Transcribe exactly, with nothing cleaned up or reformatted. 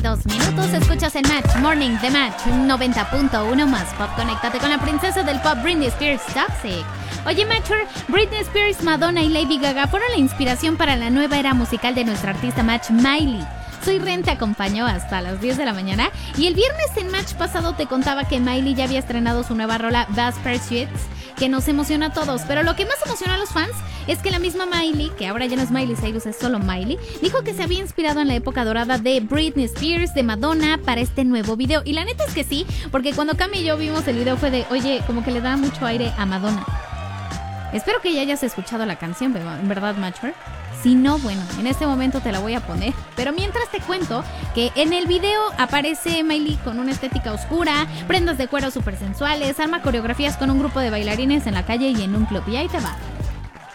Dos minutos, escuchas el Match Morning de Match noventa punto uno más pop. Conéctate con la princesa del pop, Britney Spears, Toxic. Oye, Matcher, Britney Spears, Madonna y Lady Gaga fueron la inspiración para la nueva era musical de nuestra artista Match, Miley. Soy Ren te acompañó hasta las diez de la mañana y el viernes en Match pasado te contaba que Miley ya había estrenado su nueva rola Bad Pursuits, que nos emociona a todos, pero lo que más emociona a los fans es que la misma Miley, que ahora ya no es Miley Cyrus, es solo Miley, dijo que se había inspirado en la época dorada de Britney Spears, de Madonna, para este nuevo video. Y la neta es que sí, porque cuando Cami y yo vimos el video fue de, oye, como que le da mucho aire a Madonna. Espero que ya hayas escuchado la canción, en verdad, Matcher. Si no, bueno, en este momento te la voy a poner. Pero mientras te cuento que en el video aparece Miley con una estética oscura, prendas de cuero súper sensuales, arma coreografías con un grupo de bailarines en la calle y en un club. Y ahí te va.